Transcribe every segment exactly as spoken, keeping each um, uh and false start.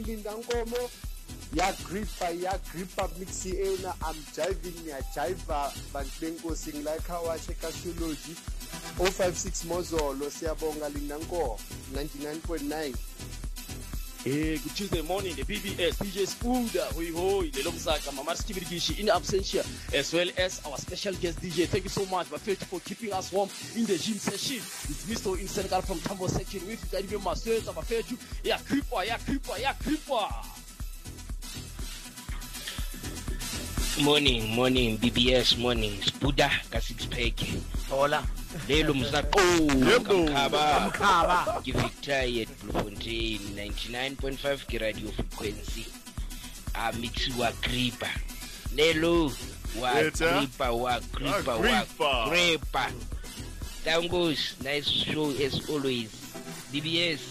Lindankomo, ya gripa, ya gripa mixi ena, I'm jiving, ya jiva, bantenko sing like how I check astrology. oh five six Mozolo, Siabonga Lindanko, ninety-nine point nine. Hey, good Tuesday morning, the B B S, D J Spooda, Hui Hoi, the Lomsaka, Mamar Skibirigishi in absentia, as well as our special guest D J. Thank you so much, Bafet, for keeping us warm in the gym session. It's Mister in Senegal from Tambo section with Daddy Masters, Bafet, ya creeper, ya creeper, ya creeper. Morning, morning, B B S, morning, Spooda, Kasix Peke. Hola. Lelo mzak oh Kamkhaba Kamkhaba ke Victoria at Bloemfontein ninety-nine point five ke radio frequency a mixi wa gripa lelo wa gripa wa gripa wa gripa tangos nice show as always B B S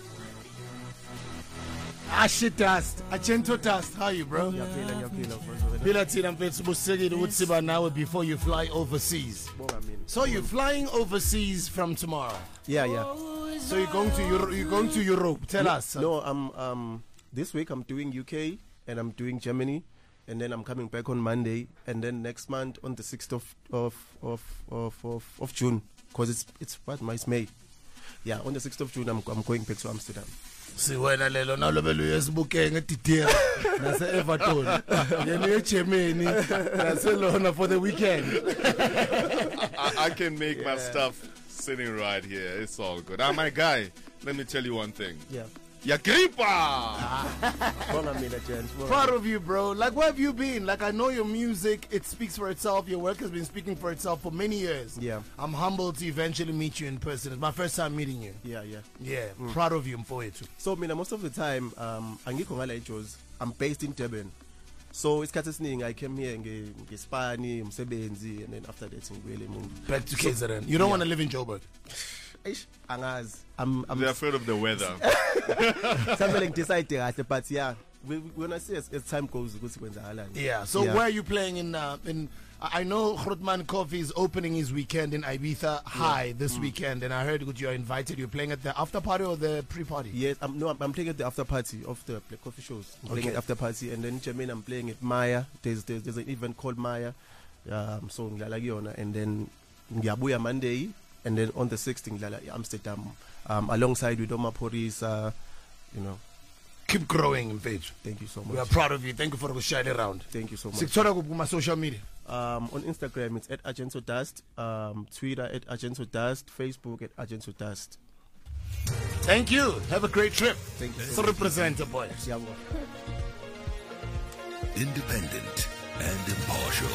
Ashe Dust, Agento Dust, how are you, bro? Pilatina mfethu busekile ukuthi siba nawe before you fly overseas. So you're flying overseas from tomorrow? Yeah, yeah. So you're going to Euro- you're going to Europe. Tell no, us. No, I'm um this week I'm doing U K and I'm doing Germany, and then I'm coming back on Monday, and then next month on the sixth of of of of of, of June, because it's it's what my it's May. Yeah, on the sixth of June I'm I'm going back to Amsterdam. Si wena lelo nalobelo yesibuke ngedidera nase Everton yena eGermany nase lona for the weekend. I, I can make my stuff sitting right here. It's all good. Ah, my guy, let me tell you one thing. Yeah. Ya gripa! Proud of you, bro. Like, where have you been? Like, I know your music, it speaks for itself. Your work has been speaking for itself for many years. Yeah. I'm humbled to eventually meet you in person. It's my first time meeting you. Yeah, yeah. Yeah, mm. Proud of you for it too. So, mina, most of the time, um, I'm based in Durban. So, it's kind I came here in Spani, Msebenzi, and then after that, really back to K Z N. You don't yeah. want to live in Joburg? I'm, I'm They're afraid of the weather. Something decided, but yeah, we, we want to see as, as time goes. Yeah. So yeah. Where are you playing in? Uh, in I know Grootman Coffee is opening his weekend in Ibiza High yeah. this mm. weekend, and I heard that you are invited. You're playing at the after party or the pre-party? Yes, I'm, no, I'm, I'm playing at the after party of the coffee shows. I'm okay. playing at after party, and then Jermaine, I'm playing at Maya. There's, there's there's an event called Maya. Um, so and then Ngiyabuya Monday. And then on the sixth in Amsterdam, um, alongside with Oma Poris, uh, you know. Keep growing in page. Thank you so much. We are proud of you. Thank you for sharing around. Thank you so much. Sikuthola social media. Um, on Instagram, it's at Agento Dust. Um, Twitter at Agento Dust. Facebook at Agento Dust. Thank you. Have a great trip. Thank you. So represent the boys. Independent and impartial.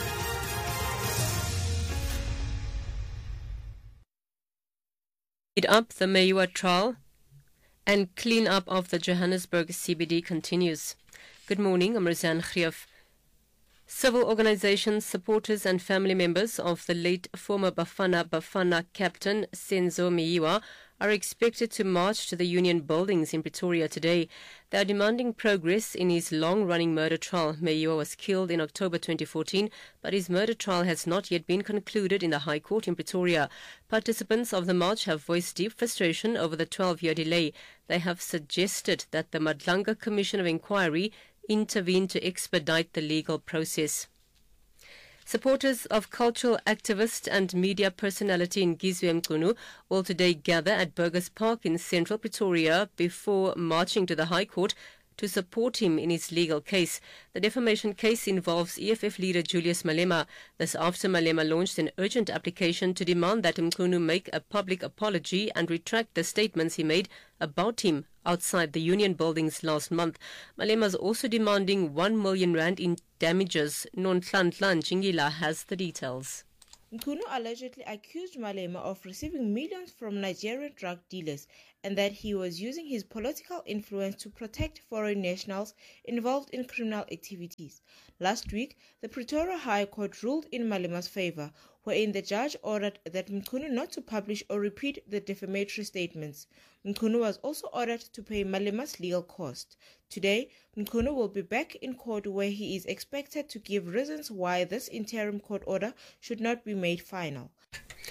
Up the Meyiwa trial and clean up of the Johannesburg C B D continues. Good morning, I'm Rizan Khriaf. Civil organizations, supporters and family members of the late former Bafana Bafana captain Senzo Meyiwa are expected to march to the Union buildings in Pretoria today. They are demanding progress in his long-running murder trial. Meyiwa was killed in October twenty fourteen, but his murder trial has not yet been concluded in the High Court in Pretoria. Participants of the march have voiced deep frustration over the twelve-year delay. They have suggested that the Madlanga Commission of Inquiry intervene to expedite the legal process. Supporters of cultural activist and media personality Ngizwe Mchunu will today gather at Burgers Park in central Pretoria before marching to the High Court to support him in his legal case. The defamation case involves E F F leader Julius Malema. This after Malema launched an urgent application to demand that Mchunu make a public apology and retract the statements he made about him outside the Union buildings last month. Malema is also demanding one million rand in damages. Nonhlanhla Jingila has the details. Mchunu allegedly accused Malema of receiving millions from Nigerian drug dealers and that he was using his political influence to protect foreign nationals involved in criminal activities. Last week, the Pretoria High Court ruled in Malema's favor, wherein the judge ordered that Mchunu not to publish or repeat the defamatory statements. Mchunu was also ordered to pay Malema's legal cost. Today, Mchunu will be back in court where he is expected to give reasons why this interim court order should not be made final.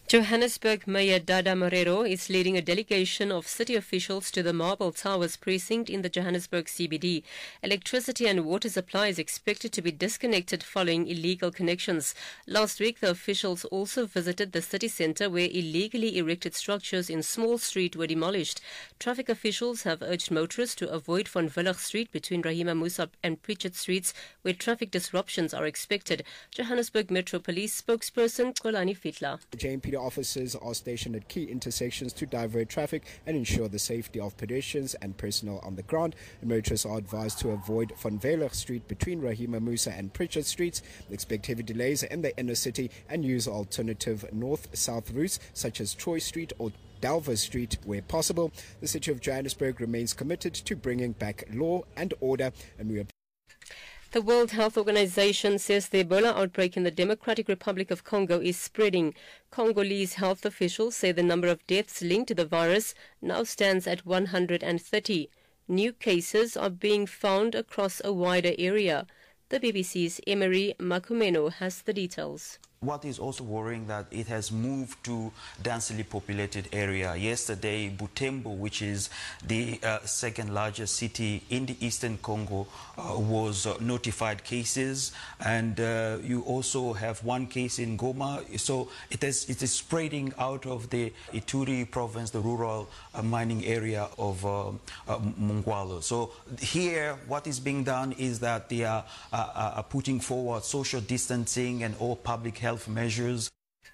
Johannesburg Mayor Dada Morero is leading a delegation of city officials to the Marble Towers precinct in the Johannesburg C B D. Electricity and water supply is expected to be disconnected following illegal connections. Last week, the officials also visited the city centre where illegally erected structures in Small Street were demolished. Traffic officials have urged motorists to avoid Van Willig Street between Rahima Musa and Pritchard Streets, where traffic disruptions are expected. Johannesburg Metro Police spokesperson Xolani Fitla. J M P D officers are stationed at key intersections to divert traffic and ensure the safety of pedestrians and personnel on the ground. Motorists are advised to avoid Van Willig Street between Rahima Musa and Pritchard Streets. Expect heavy delays in the inner city and use alternative north-south routes such as Troy Street or Delver Street where possible. The city of Johannesburg remains committed to bringing back law and order, and we are The World Health Organization says the Ebola outbreak in the Democratic Republic of Congo is spreading. Congolese health officials say the number of deaths linked to the virus now stands at one hundred thirty. New cases are being found across a wider area. The B B C's Emery Makumeno has the details. What is also worrying that it has moved to densely populated area. Yesterday, Butembo, which is the uh, second largest city in the eastern Congo, uh, was uh, notified cases, and uh, you also have one case in Goma. So it is it is spreading out of the Ituri province, the rural uh, mining area of uh, uh, Mungwalo. So here, what is being done is that they are, uh, are putting forward social distancing and all public health health measures.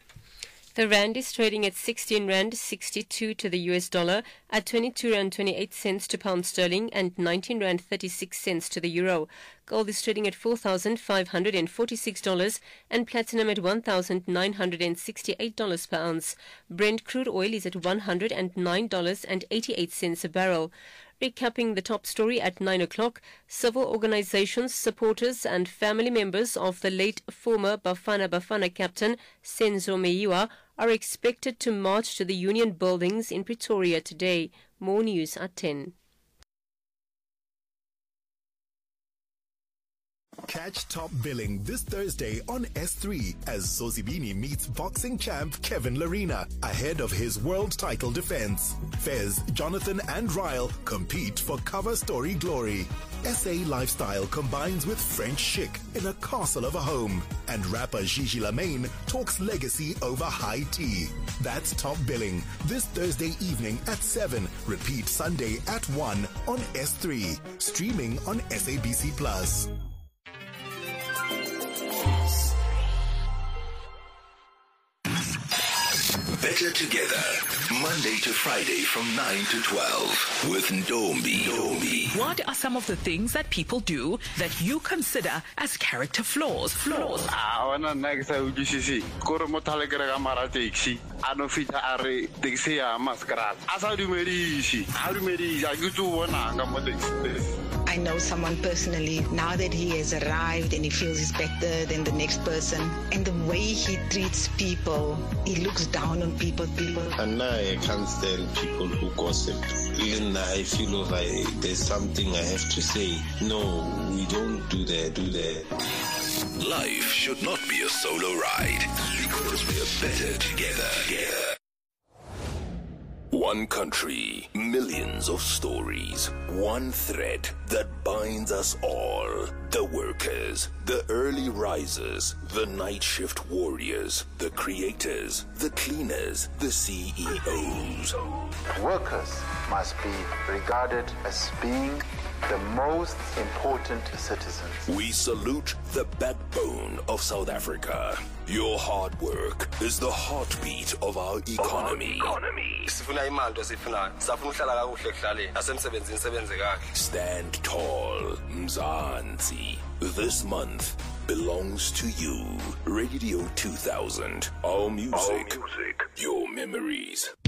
The rand is trading at sixteen rand sixty-two to the U S dollar, at twenty-two rand twenty-eight cents to pound sterling, and nineteen rand thirty-six cents to the euro. Gold is trading at four thousand five hundred forty-six dollars and platinum at one thousand nine hundred sixty-eight dollars per ounce. Brent crude oil is at one hundred nine dollars and eighty-eight cents a barrel. Recapping the top story at nine o'clock, civil organizations, supporters and family members of the late former Bafana Bafana captain Senzo Meyiwa are expected to march to the Union buildings in Pretoria today. More news at ten. Catch Top Billing this Thursday on S three as Zozibini meets boxing champ Kevin Larina ahead of his world title defense. Fez, Jonathan and Ryle compete for cover story glory. S A lifestyle combines with French chic in a castle of a home. And rapper Gigi Lamaine talks legacy over high tea. That's Top Billing this Thursday evening at seven. Repeat Sunday at one on S three. Streaming on S A B C Plus. Better Together, Monday to Friday from nine to twelve with Ndombi. Ndombi. What are some of the things that people do that you consider as character flaws? Flaws. Ah, wana next I would see. Koro motale kera mara taxi. Ano fita are taxi a mascara. Asa du meri. How do meri? I go to wana ngamote. I know someone personally, now that he has arrived and he feels he's better than the next person, and the way he treats people, he looks down on people, people. And I can't stand people who gossip. Even I feel like there's something I have to say. No, we don't do that, do that. Life should not be a solo ride because we are better together. together. One country, millions of stories, one thread that binds us all. The workers, the early risers, the night shift warriors, the creators, the cleaners, the C E Os. Workers must be regarded as being the most important citizens. We salute the backbone of South Africa. Your hard work is the heartbeat of our economy. Stand tall, Mzansi. This month belongs to you. Radio two thousand. Our music, our music. Your memories.